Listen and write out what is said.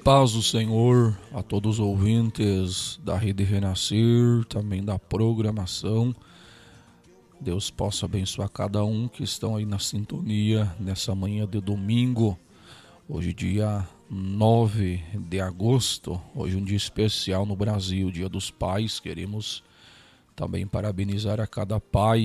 paz do Senhor a todos os ouvintes da Rede Renascer, também da programação. Deus possa abençoar cada um que estão aí na sintonia nessa manhã de domingo. Hoje dia 9 de agosto, hoje um dia especial no Brasil, Dia dos Pais. Queremos também parabenizar a cada pai